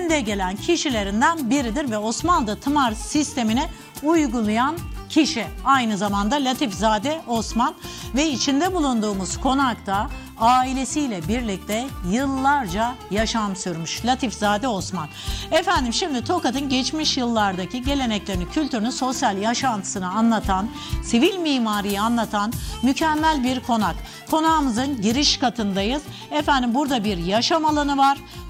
önde gelen kişilerinden biridir ve Osmanlı'da tımar sistemini uygulayan kişi. Aynı zamanda Latifzade Osman ve içinde bulunduğumuz konakta ailesiyle birlikte yıllarca yaşam sürmüş Latifzade Osman. Efendim şimdi Tokat'ın geçmiş yıllardaki geleneklerini, kültürünü, sosyal yaşantısını anlatan, sivil mimariyi anlatan mükemmel bir konak. Konağımızın giriş katındayız. Efendim burada bir yaşam alanı var.